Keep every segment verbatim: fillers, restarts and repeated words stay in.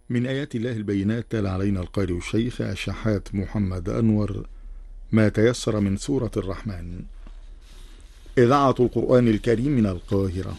من آيات الله البينات تلا علينا القارئ الشيخ الشحات محمد أنور ما تيسر من سورة الرحمن. إذاعة القرآن الكريم من القاهرة.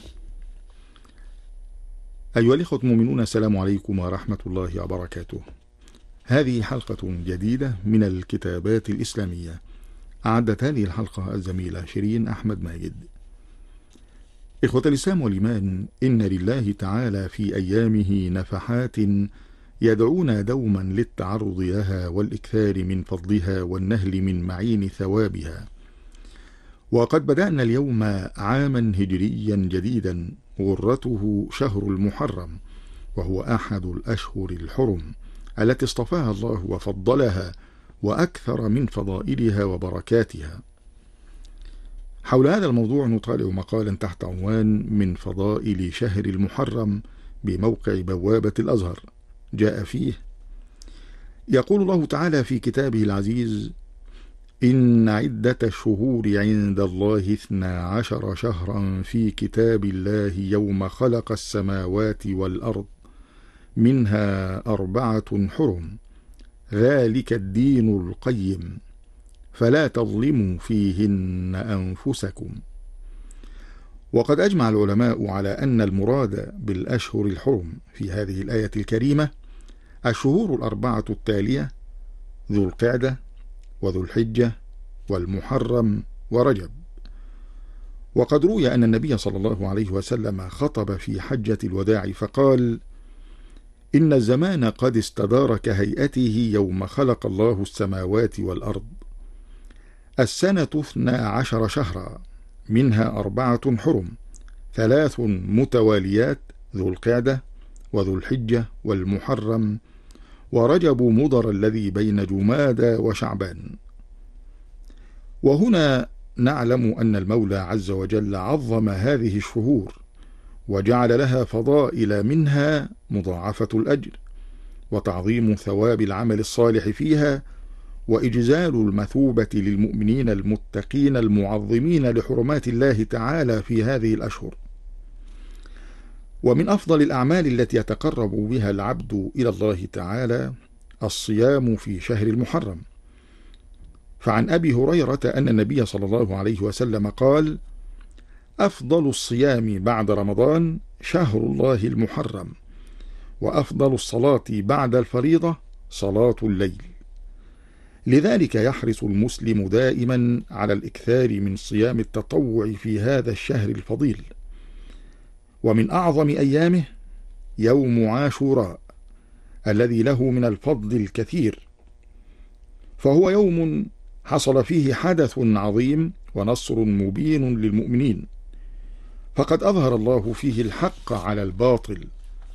أيها الإخوة المؤمنون، السلام عليكم ورحمة الله وبركاته. هذه حلقة جديدة من الكتابات الإسلامية، أعدت هذه الحلقة الزميلة شيرين أحمد ماجد. إخوة الإسلام والإيمان، إن لله تعالى في أيامه نفحات يدعونا دوما للتعرض لها والإكثار من فضلها والنهل من معين ثوابها. وقد بدأنا اليوم عاما هجريا جديدا غرته شهر المحرم، وهو أحد الأشهر الحرم التي اصطفاها الله وفضلها وأكثر من فضائلها وبركاتها. حول هذا الموضوع نطالع مقالا تحت عنوان من فضائل شهر المحرم بموقع بوابة الأزهر. جاء فيه: يقول الله تعالى في كتابه العزيز: إن عدة الشهور عند الله اثنا عشر شهرا في كتاب الله يوم خلق السماوات والأرض منها أربعة حرم ذلك الدين القيم فلا تظلموا فيهن أنفسكم. وقد أجمع العلماء على أن المراد بالأشهر الحرم في هذه الآية الكريمة الشهور الأربعة التالية: ذو القعدة وذو الحجة والمحرم ورجب. وقد روي أن النبي صلى الله عليه وسلم خطب في حجة الوداع فقال: إن الزمان قد استدار كهيئته يوم خلق الله السماوات والأرض، السنة اثنا عشر شهرا منها أربعة حرم ثلاث متواليات: ذو القعدة وذو الحجة والمحرم ورجب مضر الذي بين جمادى وشعبان. وهنا نعلم أن المولى عز وجل عظم هذه الشهور وجعل لها فضائل، منها مضاعفة الأجر وتعظيم ثواب العمل الصالح فيها وإجزال المثوبة للمؤمنين المتقين المعظمين لحرمات الله تعالى في هذه الأشهر. ومن أفضل الأعمال التي يتقرب بها العبد إلى الله تعالى الصيام في شهر المحرم. فعن أبي هريرة أن النبي صلى الله عليه وسلم قال: أفضل الصيام بعد رمضان شهر الله المحرم، وأفضل الصلاة بعد الفريضة صلاة الليل. لذلك يحرص المسلم دائما على الإكثار من صيام التطوع في هذا الشهر الفضيل. ومن أعظم أيامه يوم عاشوراء الذي له من الفضل الكثير، فهو يوم حصل فيه حدث عظيم ونصر مبين للمؤمنين، فقد أظهر الله فيه الحق على الباطل